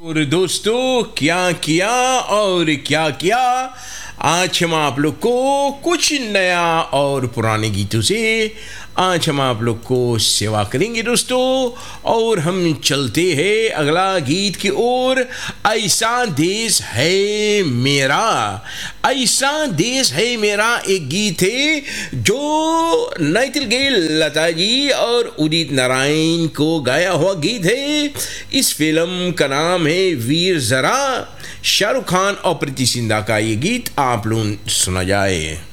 और दोस्तों क्या किया और क्या किया। आज हम आप लोग को कुछ नया और पुराने गीतों से आज हम आप लोग को सेवा करेंगे दोस्तों। और हम चलते हैं अगला गीत की ओर। ऐसा देश है मेरा, ऐसा देश है मेरा एक गीत है जो नाइटिंगेल लता जी और उदित नारायण को गाया हुआ गीत है। इस फिल्म का नाम है वीर ज़रा। शाहरुख खान और प्रीति जिंटा का ये गीत आप लोग सुना जाए।